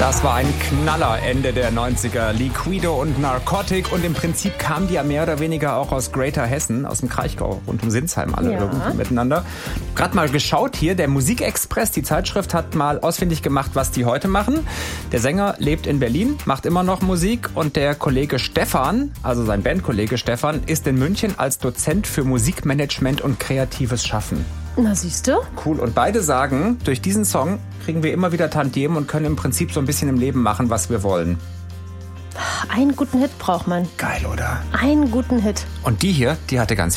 Das war ein Knaller Ende der 90er. Liquido und Narcotic. Und im Prinzip kamen die ja mehr oder weniger auch aus Greater Hessen, aus dem Kraichgau, rund um Sinsheim alle irgendwie miteinander. Gerade mal geschaut hier, der Musikexpress, die Zeitschrift, hat mal ausfindig gemacht, was die heute machen. Der Sänger lebt in Berlin, macht immer noch Musik. Und der Kollege Stefan, also sein Bandkollege Stefan, ist in München als Dozent für Musikmanagement und kreatives Schaffen. Na, siehst du? Cool. Und beide sagen, durch diesen Song kriegen wir immer wieder Tantiemen und können im Prinzip so ein bisschen im Leben machen, was wir wollen. Einen guten Hit braucht man. Geil, oder? Einen guten Hit. Und die hier, die hatte ganz